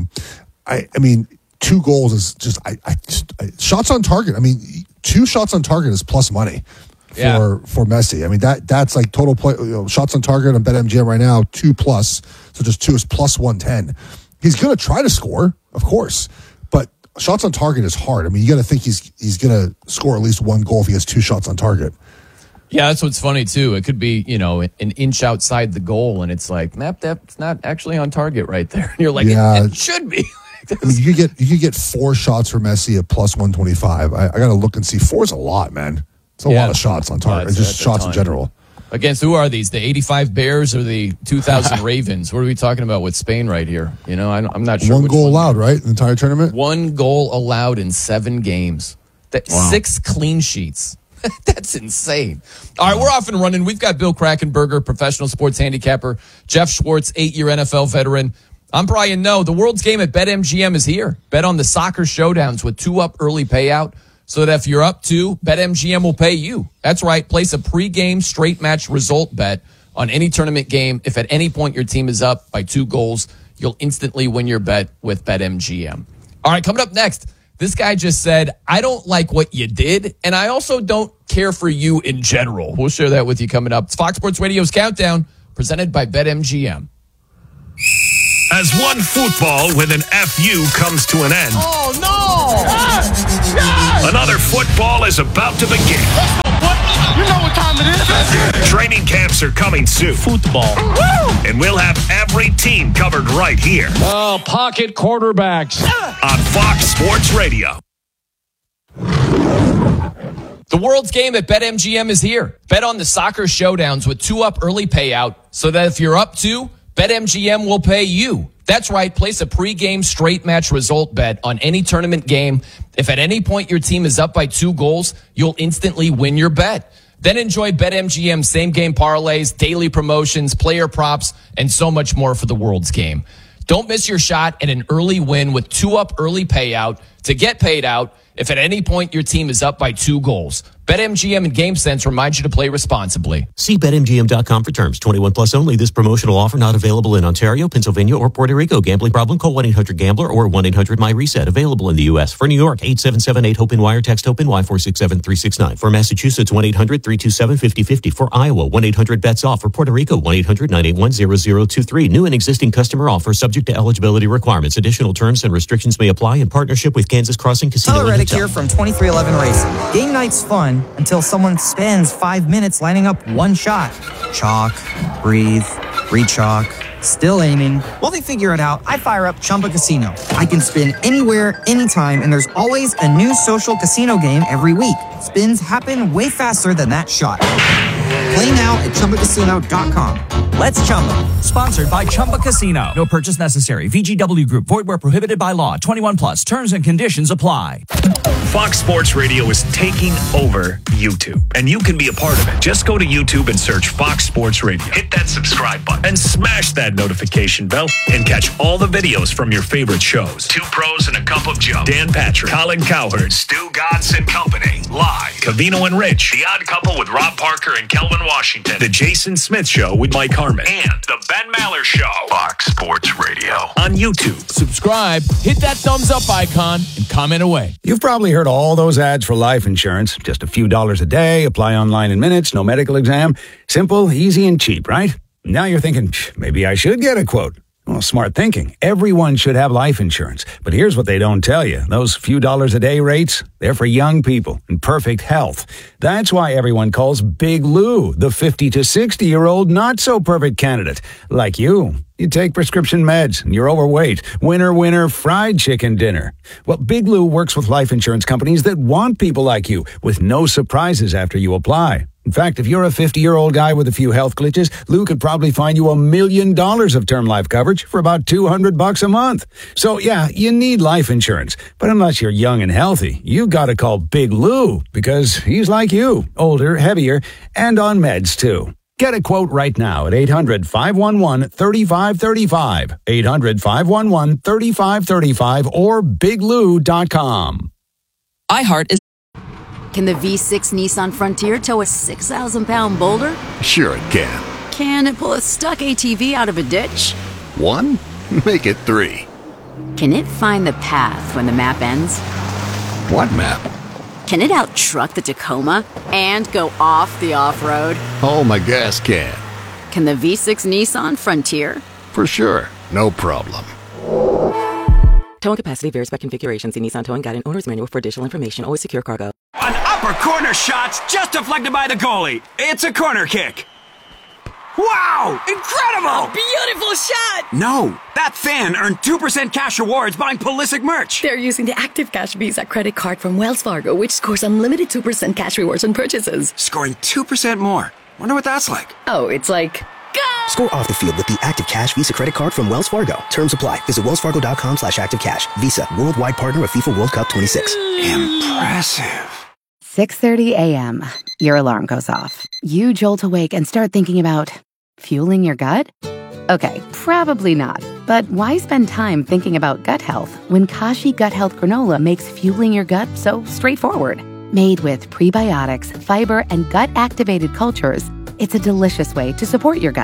I I mean, two goals is just I, I, just, I shots on target. I mean, two shots on target is plus money. For, Yeah. for Messi. I mean, that that's like total play, you know, shots on target on BetMGM right now, two plus. So just two is plus one ten. He's going to try to score, of course, but shots on target is hard. I mean, you got to think he's he's going to score at least one goal if he has two shots on target. Yeah, that's what's funny, too. It could be, you know, an inch outside the goal, and it's like, map, that's not actually on target right there. And you're like, Yeah. it, it should be. I mean, you could get you could get four shots for Messi at plus one twenty five. I, I got to look and see. Four is a lot, man. It's a Yeah. lot of shots on target. Oh, It's that's- just that's a shots in ton. general. Against who are these? The eighty-five Bears or the two thousand Ravens? What are we talking about with Spain right here? You know, I, I'm not sure. One which goal allowed, right? In the entire tournament. One goal allowed in seven games. That Wow. Six clean sheets. That's insane. All right, we're off and running. We've got Bill Krackenberger, professional sports handicapper, Jeff Schwartz, eight-year N F L veteran. I'm Brian Noe. The world's game at BetMGM is here. Bet on the soccer showdowns with two-up early payout so that if you're up two, BetMGM will pay you. That's right. Place a pregame straight match result bet on any tournament game. If at any point your team is up by two goals, you'll instantly win your bet with BetMGM. All right, coming up next, this guy just said, I don't like what you did, and I also don't care for you in general. We'll share that with you coming up. It's Fox Sports Radio's Countdown, presented by BetMGM. As one football with an F U comes to an end. Oh, no! Yes! Yes! Another football is about to begin. You know what time it is. Training camps are coming soon. Football. Woo! And we'll have every team covered right here. Oh, pocket quarterbacks. On Fox Sports Radio. The world's game at BetMGM is here. Bet on the soccer showdowns with two-up early payout so that if you're up two, BetMGM will pay you. That's right. Place a pregame straight match result bet on any tournament game. If at any point your team is up by two goals, you'll instantly win your bet. Then enjoy BetMGM same-game parlays, daily promotions, player props, and so much more for the world's game. Don't miss your shot at an early win with two-up early payout to get paid out if at any point your team is up by two goals. BetMGM and GameSense remind you to play responsibly. See Bet M G M dot com for terms. twenty-one plus only. This promotional offer not available in Ontario, Pennsylvania, or Puerto Rico. Gambling problem? Call one eight hundred gambler or one eight hundred my reset. Available in the U S. For New York, eight seven seven eight hope N Y or text HOPE-N Y four six seven three six nine. For Massachusetts, one eight hundred three two seven five zero five zero. For Iowa, one eight hundred bets off. For Puerto Rico, one eight hundred nine eight one zero zero two three. New and existing customer offer subject to eligibility requirements. Additional terms and restrictions may apply in partnership with Kansas Crossing Casino. Tyler Reddick here from twenty-three eleven Racing. Game night's fun until someone spends five minutes lining up one shot. Chalk, breathe, re-chalk, still aiming. While they figure it out, I fire up Chumba Casino. I can spin anywhere, anytime, and there's always a new social casino game every week. Spins happen way faster than that shot. Play now at Chumba Casino dot com. Let's Chumba. Sponsored by Chumba Casino. No purchase necessary. V G W Group. Void where prohibited by law. twenty-one plus. Terms and conditions apply. Fox Sports Radio is taking over YouTube, and you can be a part of it. Just go to YouTube and search Fox Sports Radio. Hit that subscribe button and smash that notification bell and catch all the videos from your favorite shows. Two Pros and a Cup of Joe. Dan Patrick, Colin Cowherd, Stu Godson Company. Live. Cavino and Rich. The Odd Couple with Rob Parker and Kelvin Washington. The Jason Smith Show with Mike Harmon. And The Ben Maller Show. Fox Sports Radio. On YouTube. Subscribe, hit that thumbs up icon, and comment away. You've probably heard all those ads for life insurance. Just a few dollars a day, apply online in minutes, no medical exam. Simple, easy, and cheap, right? Now you're thinking, maybe I should get a quote. Well, smart thinking. Everyone should have life insurance. But here's what they don't tell you. Those few dollars a day rates, they're for young people in perfect health. That's why everyone calls Big Lou the fifty to sixty-year-old not-so-perfect candidate. Like you. You take prescription meds and you're overweight. Winner, winner, fried chicken dinner. Well, Big Lou works with life insurance companies that want people like you with no surprises after you apply. In fact, if you're a fifty-year-old guy with a few health glitches, Lou could probably find you a million dollars of term life coverage for about two hundred bucks a month. So yeah, you need life insurance. But unless you're young and healthy, you gotta call Big Lou because he's like you, older, heavier, and on meds too. Get a quote right now at eight hundred five one one three five three five, eight hundred five one one three five three five, or big lou dot com. iHeart is... Can the V six Nissan Frontier tow a six thousand pound boulder? Sure it can. Can it pull a stuck A T V out of a ditch? One? Make it three. Can it find the path when the map ends? What map? Can it out-truck the Tacoma and go off the off-road? Oh, my gas can. Can the V six Nissan Frontier? For sure. No problem. Towing capacity varies by configuration. See Nissan Towing Guide and Owner's Manual for additional information. Always secure cargo. An upper corner shot's just deflected by the goalie. It's a corner kick. Wow! Incredible! Beautiful shot! No, that fan earned two percent cash rewards buying Pulisic merch. They're using the Active Cash Visa credit card from Wells Fargo, which scores unlimited two percent cash rewards on purchases. Scoring two percent more. Wonder what that's like. Oh, it's like... Score off the field with the Active Cash Visa credit card from Wells Fargo. Terms apply. Visit wellsfargo.com slash active cash. Visa, worldwide partner of FIFA World Cup twenty-six. Impressive. six thirty a.m. Your alarm goes off. You jolt awake and start thinking about fueling your gut? Okay, probably not. But why spend time thinking about gut health when Kashi Gut Health Granola makes fueling your gut so straightforward? Made with prebiotics, fiber, and gut-activated cultures, it's a delicious way to support your gut.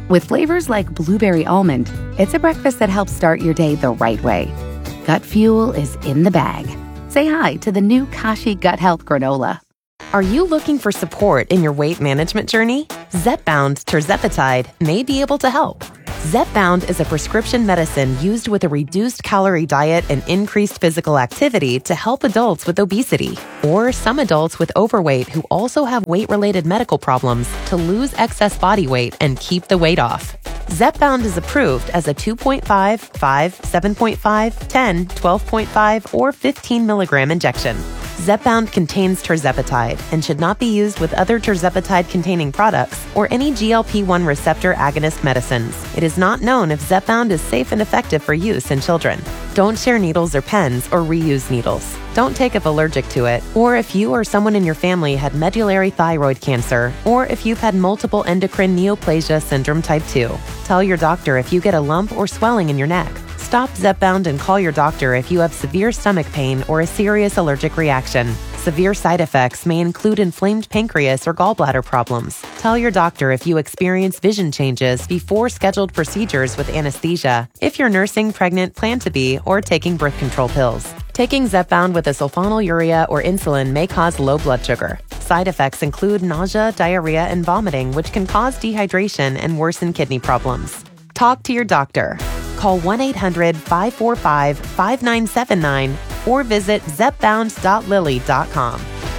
With flavors like blueberry almond, it's a breakfast that helps start your day the right way. Gut Fuel is in the bag. Say hi to the new Kashi Gut Health Granola. Are you looking for support in your weight management journey? Zepbound Tirzepatide may be able to help. Zepbound is a prescription medicine used with a reduced calorie diet and increased physical activity to help adults with obesity or some adults with overweight who also have weight-related medical problems to lose excess body weight and keep the weight off. Zepbound is approved as a two point five, five, seven point five, ten, twelve point five, or fifteen milligram injection. Zepbound contains tirzepatide and should not be used with other tirzepatide-containing products or any G L P one receptor agonist medicines. It is not known if Zepbound is safe and effective for use in children. Don't share needles or pens or reuse needles. Don't take if allergic to it, or if you or someone in your family had medullary thyroid cancer, or if you've had multiple endocrine neoplasia syndrome type two. Tell your doctor if you get a lump or swelling in your neck. Stop Zepbound and call your doctor if you have severe stomach pain or a serious allergic reaction. Severe side effects may include inflamed pancreas or gallbladder problems. Tell your doctor if you experience vision changes before scheduled procedures with anesthesia, if you're nursing, pregnant, plan to be, or taking birth control pills. Taking Zepbound with a sulfonylurea or insulin may cause low blood sugar. Side effects include nausea, diarrhea, and vomiting, which can cause dehydration and worsen kidney problems. Talk to your doctor. Call one eight hundred, five four five, five nine seven nine or visit zepbound dot lilly dot com.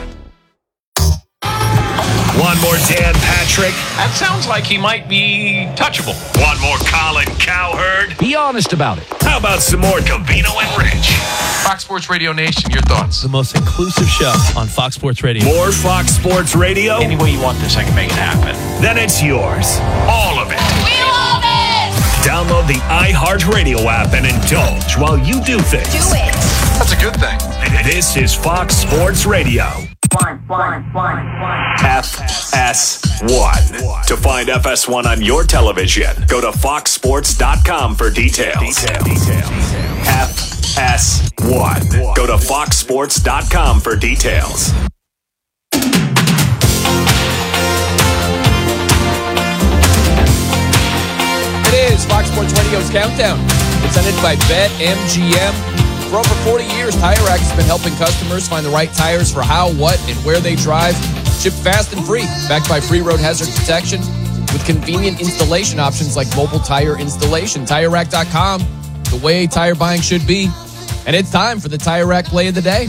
One more Dan Patrick. That sounds like he might be touchable. One more Colin Cowherd. Be honest about it. How about some more Covino and Rich? Fox Sports Radio Nation, your thoughts? The most inclusive show on Fox Sports Radio. More Fox Sports Radio? Any way you want this, I can make it happen. Then it's yours. All of it. We love it! Download the iHeartRadio app and indulge while you do things. Do it. That's a good thing. This is Fox Sports Radio. One, one, one, one. F S one. To find F S one on your television, go to fox sports dot com for details. Detail. Detail. F S one. Go to fox sports dot com for details. It is Fox Sports Radio's Countdown, presented by BetMGM. For over forty years, Tire Rack has been helping customers find the right tires for how, what, and where they drive. Shipped fast and free, backed by free road hazard protection with convenient installation options like mobile tire installation. Tire Rack dot com, the way tire buying should be. And it's time for the Tire Rack play of the day.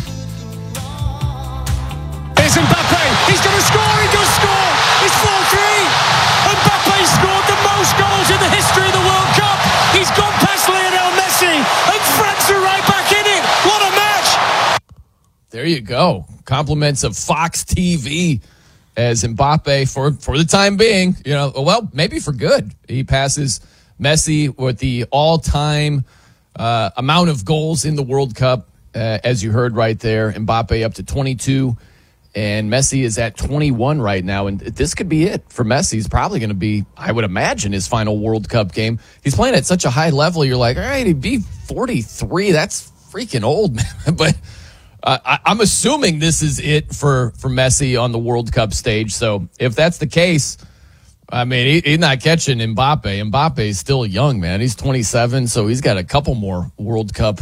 Here's Mbappe. He's going to score. He does score. It's four three. Mbappe scored the most goals in the history of the World Cup. He's gone past Lionel Messi. And France are right back in it. What a match. There you go. Compliments of Fox T V as Mbappe, for, for the time being, you know, well, maybe for good. He passes Messi with the all-time uh, amount of goals in the World Cup, uh, as you heard right there. Mbappe up to twenty-two, and Messi is at twenty-one right now. And this could be it for Messi. He's probably going to be, I would imagine, his final World Cup game. He's playing at such a high level. You're like, all right, he'd be forty-three. That's freaking old, man. But uh, I, I'm assuming this is it for, for Messi on the World Cup stage. So if that's the case, I mean, he, he's not catching Mbappe. Mbappe is still young, man. He's twenty-seven, so he's got a couple more World Cup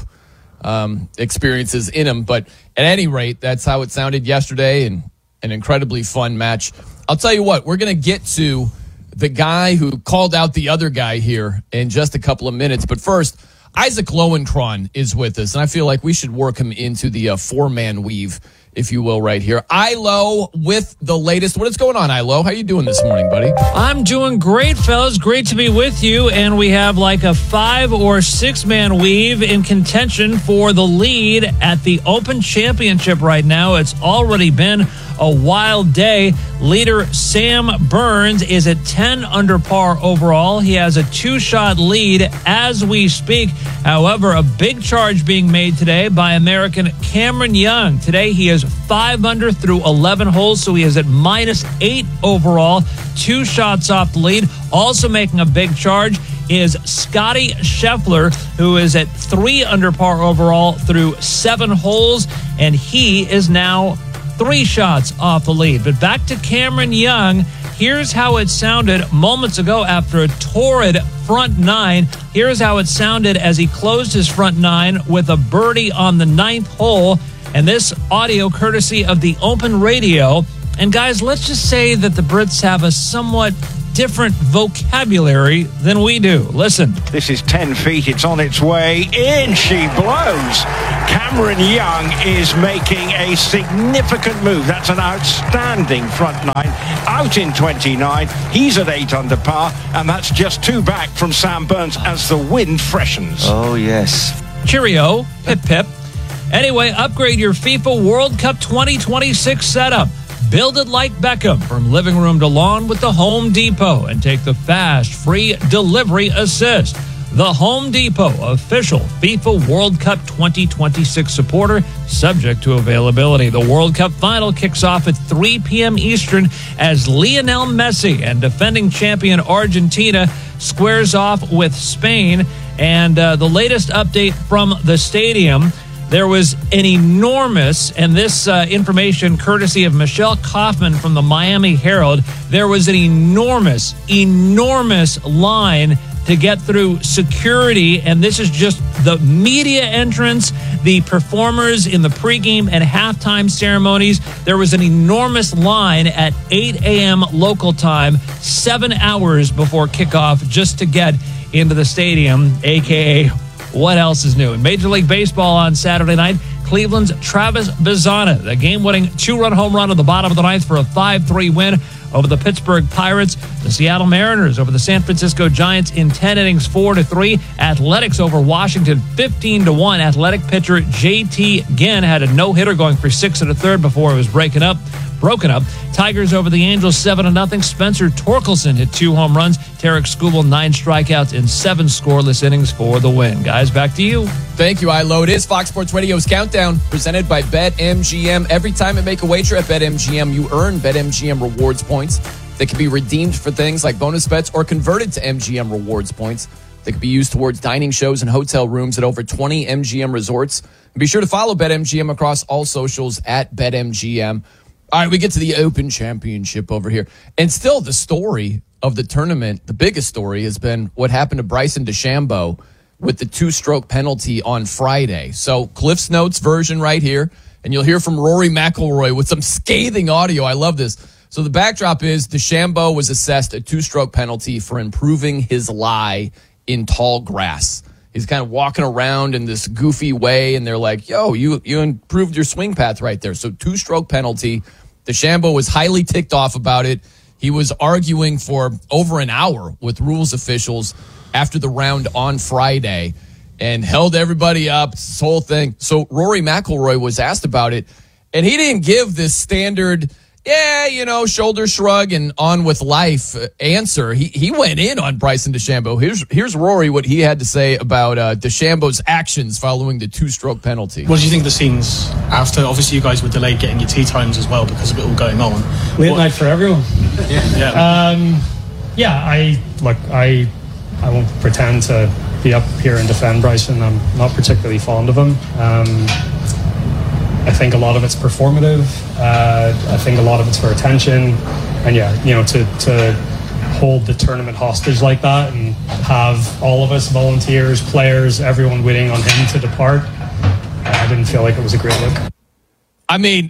um, experiences in him. But at any rate, that's how it sounded yesterday, and an incredibly fun match. I'll tell you what, we're going to get to the guy who called out the other guy here in just a couple of minutes. But first, Isaac Lowenkron is with us, and I feel like we should work him into the uh, four-man weave, if you will, right here. Ilo with the latest. What is going on, Ilo? How you doing this morning, buddy? I'm doing great, fellas. Great to be with you. And we have like a five or six man weave in contention for the lead at the Open Championship right now. It's already been a wild day. Leader Sam Burns is at ten under par overall. He has a two-shot lead as we speak. However, a big charge being made today by American Cameron Young. Today he is five under through eleven holes, so he is at minus eight overall. Two shots off the lead. Also making a big charge is Scotty Scheffler, who is at three under par overall through seven holes, and he is now three shots off the lead. But back to Cameron Young. Here's how it sounded moments ago after a torrid front nine. Here's how it sounded as he closed his front nine with a birdie on the ninth hole. And this audio courtesy of the Open Radio. And guys, let's just say that the Brits have a somewhat different vocabulary than we do. Listen. This is ten feet. It's on its way in. She blows. Cameron Young is making a significant move. That's an outstanding front nine. Out in twenty-nine. He's at eight under par, and that's just two back from Sam Burns as the wind freshens. Oh, yes. Cheerio. Pip, pip. Anyway, upgrade your FIFA World Cup twenty twenty-six setup. Build it like Beckham from living room to lawn with the Home Depot and take the fast, free delivery assist. The Home Depot, official FIFA World Cup twenty twenty-six supporter, subject to availability. The World Cup final kicks off at three p.m. Eastern as Lionel Messi and defending champion Argentina squares off with Spain. And uh, the latest update from the stadium, there was an enormous, and this uh, information courtesy of Michelle Kaufman from the Miami Herald, there was an enormous, enormous line to get through security, and this is just the media entrance, the performers in the pregame and halftime ceremonies. There was an enormous line at eight a.m. local time, seven hours before kickoff, just to get into the stadium, a k a what else is new? In Major League Baseball on Saturday night, Cleveland's Travis Bazzana, the game-winning two-run home run at the bottom of the ninth for a five three win over the Pittsburgh Pirates. The Seattle Mariners over the San Francisco Giants in ten innings, four to three. Athletics over Washington, fifteen to one. Athletic pitcher J T Ginn had a no-hitter going for six and a third before it was breaking up. Broken up. Tigers over the Angels, seven to nothing. Spencer Torkelson hit two home runs. Tarek Skubal, nine strikeouts in seven scoreless innings for the win. Guys, back to you. Thank you, iLo. It is Fox Sports Radio's Countdown, presented by BetMGM. Every time you make a wager at BetMGM, you earn BetMGM rewards points that can be redeemed for things like bonus bets or converted to M G M rewards points that can be used towards dining shows and hotel rooms at over twenty M G M resorts. Be sure to follow BetMGM across all socials at BetMGM. All right, we get to the Open Championship over here. And still the story of the tournament, the biggest story, has been what happened to Bryson DeChambeau with the two-stroke penalty on Friday. So Cliff's Notes version right here, and you'll hear from Rory McIlroy with some scathing audio. I love this. So the backdrop is DeChambeau was assessed a two-stroke penalty for improving his lie in tall grass. He's kind of walking around in this goofy way, and they're like, yo, you you improved your swing path right there. So two-stroke penalty. DeChambeau was highly ticked off about it. He was arguing for over an hour with rules officials after the round on Friday and held everybody up, this whole thing. So Rory McIlroy was asked about it, and he didn't give this standard, yeah, you know, shoulder shrug and on with life answer. He he went in on Bryson DeChambeau. Here's here's Rory, what he had to say about uh, DeChambeau's actions following the two-stroke penalty. What do you think of the scenes after? Obviously, you guys were delayed getting your tee times as well because of it all going on. Late what? night for everyone. Yeah, yeah. Um, yeah. I look. I I won't pretend to be up here and defend Bryson. I'm not particularly fond of him. Um, I think a lot of it's performative. Uh, I think a lot of it's for attention. And yeah, you know, to, to hold the tournament hostage like that and have all of us, volunteers, players, everyone waiting on him to depart, I didn't feel like it was a great look. I mean,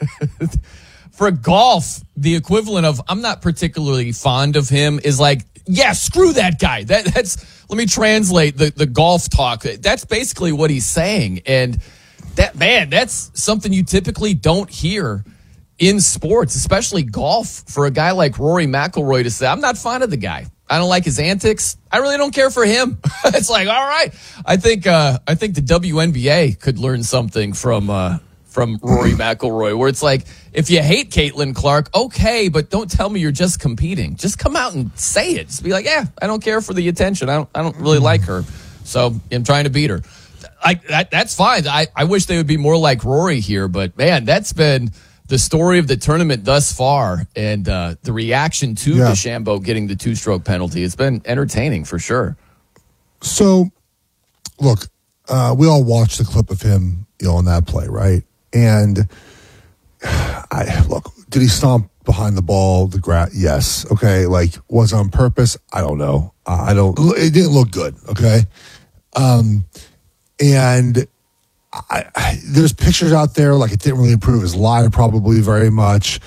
for golf, the equivalent of I'm not particularly fond of him is like, yeah, screw that guy. That, that's, let me translate the, the golf talk. That's basically what he's saying. And that, man, that's something you typically don't hear in sports, especially golf, for a guy like Rory McIlroy to say, I'm not fond of the guy. I don't like his antics. I really don't care for him. It's like, all right. I think uh, I think the W N B A could learn something from uh, from Rory McIlroy, where it's like, if you hate Caitlin Clark, okay, but don't tell me you're just competing. Just come out and say it. Just be like, yeah, I don't care for the attention. I don't I don't really like her, so I'm trying to beat her. I, that, that's fine. I, I wish they would be more like Rory here, but man, that's been the story of the tournament thus far, and uh, the reaction to yeah. DeChambeau getting the two-stroke penalty. It's been entertaining for sure. So, look, uh, we all watched the clip of him, you know, on that play, right? And I look, did he stomp behind the ball, the gra- yes. Okay, like, was on purpose? I don't know. Uh, I don't, it didn't look good, okay? Um, and I, I, there's pictures out there, like, it didn't really improve his line probably very much.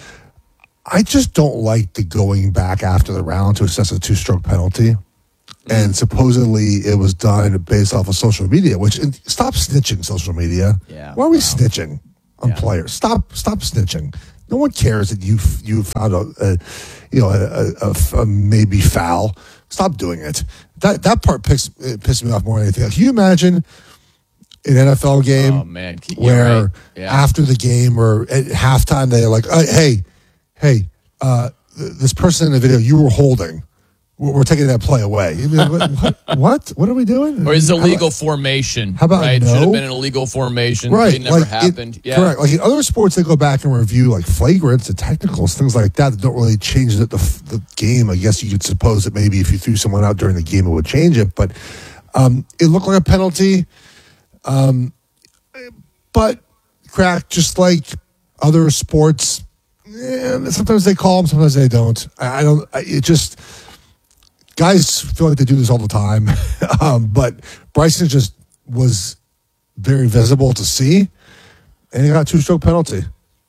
I just don't like the going back after the round to assess a two-stroke penalty. And supposedly it was done based off of social media, which, and stop snitching, social media. Yeah. Why are we Wow. snitching on Yeah. players? Stop, stop snitching. No one cares that you you found a, a you know a, a, a maybe foul. Stop doing it. That that part picks it pissed me off more than anything. Can you imagine an N F L game Oh, man. You're where right. Yeah. after the game or at halftime they're like, uh, hey, hey, uh, th- this person in the video you were holding. We're we're taking that play away. You mean, what, what? What? What are we doing? Or is How illegal about- formation? how about right? no? Should have been an illegal formation. Right, It never like, it- happened. yeah. Correct. Like in other sports, they go back and review like flagrants and technicals, things like that that don't really change the, the, the game. I guess you could suppose that maybe if you threw someone out during the game, it would change it. But um, it looked like a penalty. Um, but crack, just like other sports, eh, sometimes they call them, sometimes they don't. I, I don't. I, it just guys feel like they do this all the time. um, but Bryson just was very visible to see, and he got a two-stroke penalty.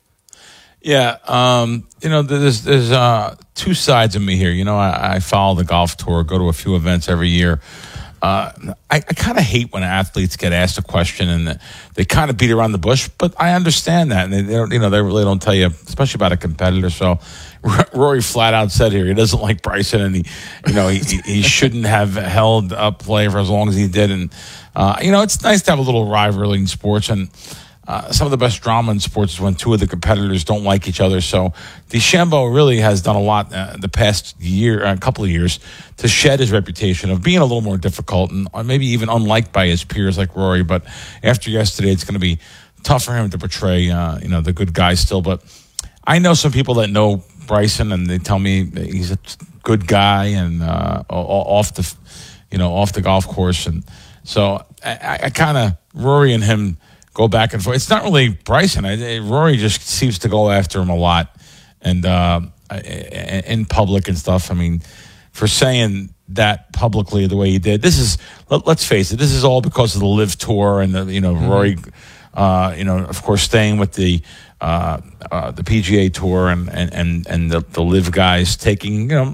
Yeah, um, you know, there's there's uh, two sides of me here. You know, I, I follow the golf tour, go to a few events every year. Uh, I, I kind of hate when athletes get asked a question and they kind of beat around the bush, but I understand that, and they, they don't, you know, they really don't tell you, especially about a competitor. So Rory flat out said here he doesn't like Bryson, and he, you know, he he shouldn't have held up play for as long as he did, and uh, you know, it's nice to have a little rivalry in sports, and uh, some of the best drama in sports is when two of the competitors don't like each other. So DeChambeau really has done a lot uh, the past year, a uh, couple of years, to shed his reputation of being a little more difficult and maybe even unliked by his peers like Rory. But after yesterday, it's going to be tough for him to portray, uh, you know, the good guy still. But I know some people that know Bryson, and they tell me he's a good guy and uh, off the, you know, off the golf course. And so I, I kind of Rory and him go back and forth. It's not really Bryson. I, Rory just seems to go after him a lot, and uh, in public and stuff. I mean, for saying that publicly the way he did, this is let, let's face it. This is all because of the Live Tour and the you know mm-hmm. Rory, uh, you know, of course, staying with the uh, uh, the P G A Tour and and and, and the, the Live guys taking you know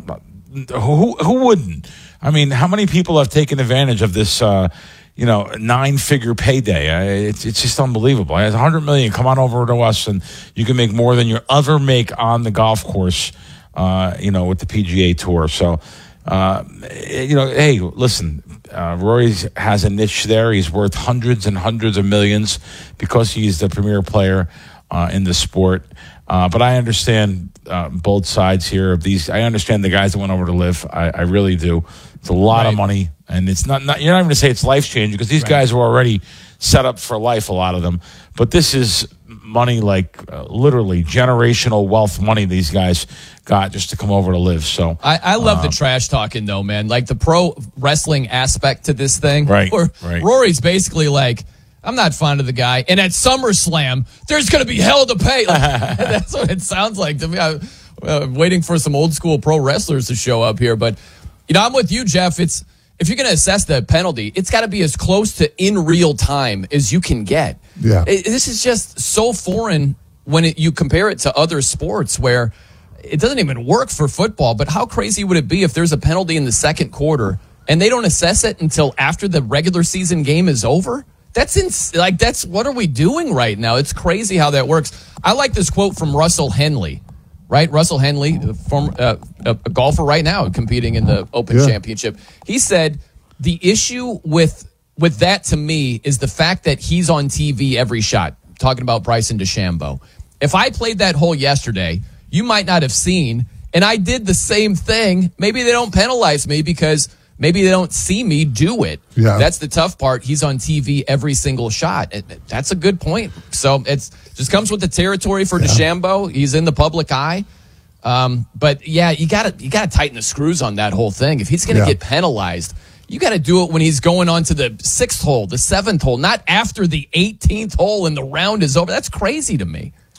who who wouldn't? I mean, how many people have taken advantage of this? Uh, You know, nine-figure payday. It's it's just unbelievable. It's a hundred million. Come on over to us, and you can make more than you ever make on the golf course. Uh, you know, with the P G A Tour. So, uh, you know, hey, listen, uh, Rory has a niche there. He's worth hundreds and hundreds of millions because he's the premier player uh, in the sport. Uh, but I understand uh, both sides here of these. I understand the guys that went over to Live. I, I really do. It's a lot Right. of money, and it's not, not. You're not even going to say it's life changing because these Right. guys were already set up for life. A lot of them, but this is money like uh, literally generational wealth money. These guys got just to come over to Live. So I, I love um, the trash talking, though, man. Like the pro wrestling aspect to this thing. Right, Where right. Rory's basically like, I'm not fond of the guy. And at SummerSlam, there's going to be hell to pay. Like, that's what it sounds like to me. I, I'm waiting for some old school pro wrestlers to show up here. But, you know, I'm with you, Jeff. It's if you're going to assess the penalty, it's got to be as close to in real time as you can get. Yeah. It, this is just so foreign when it, you compare it to other sports where it doesn't even work for football. But how crazy would it be if there's a penalty in the second quarter and they don't assess it until after the regular season game is over? That's ins- like that's what are we doing right now? It's crazy how that works. I like this quote from Russell Henley, right? Russell Henley, former, uh, a, a golfer right now competing in the Open Yeah. Championship. He said the issue with with that to me is the fact that he's on T V every shot. Talking about Bryson DeChambeau. If I played that hole yesterday, you might not have seen, and I did the same thing. Maybe they don't penalize me because maybe they don't see me do it. Yeah. That's the tough part. He's on T V every single shot. It- That's a good point. So it's just comes with the territory for yeah. DeChambeau. He's in the public eye. Um, but yeah, you gotta you gotta tighten the screws on that whole thing. If he's gonna Yeah. get penalized, you gotta do it when he's going on to the sixth hole, the seventh hole, not after the eighteenth hole and the round is over. That's crazy to me.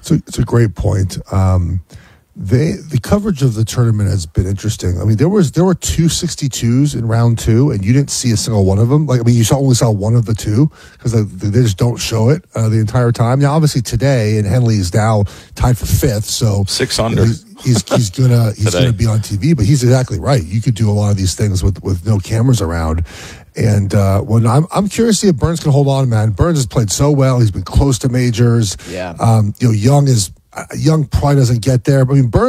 It's a, it's a great point. Um, they the coverage of the tournament has been interesting. I mean, there was there were two sixty-twos in round two, and you didn't see a single one of them. Like, I mean, you saw, only saw one of the two because they, they just don't show it uh, the entire time. Now, obviously, today, and Henley is now tied for fifth, so six under. He's, he's, he's gonna he's gonna be on T V, but he's exactly right. You could do a lot of these things with with no cameras around. And uh, when I'm I'm curious to see if Burns can hold on, man. Burns has played so well. He's been close to majors. Yeah. Um, you know, Young is uh, Young probably doesn't get there. But I mean, Burns.